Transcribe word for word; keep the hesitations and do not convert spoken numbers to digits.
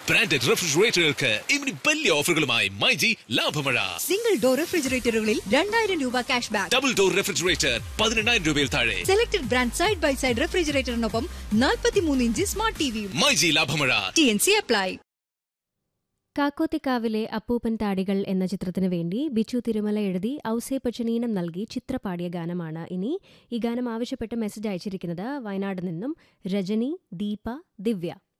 Branded റെഫ്രിജറേറ്ററുകൾക്ക് ഇനി വലിയ ഓഫറുകളുമായി myG ലാഭമഴ. Single door റെഫ്രിജറേറ്ററുകളിൽ രണ്ടായിരം രൂപ cash back. Double door refrigerator പതിനെണ്ണായിരം രൂപയിൽ താഴെ. Selected brand side by side റെഫ്രിജറേറ്ററിനൊപ്പം നാൽപ്പത്തിമൂന്ന് inch smart ടിവിയും. MyG ലാഭമഴ. T N C apply. കാക്കോത്തിക്കാവിലെ അപ്പൂപ്പൻ താടികൾ എന്ന ചിത്രത്തിനു വേണ്ടി ബിച്ചു തിരുമല എഴുതി ഔസേപ്പച്ചനീനം നൽകി ചിത്ര പാടിയ ഗാനമാണ് ഇനി. ഈ ഗാനം ആവശ്യപ്പെട്ട് മെസ്സേജ് അയച്ചിരിക്കുന്നത് വയനാട് നിന്നും രജനി, ദീപ, ദിവ്യ.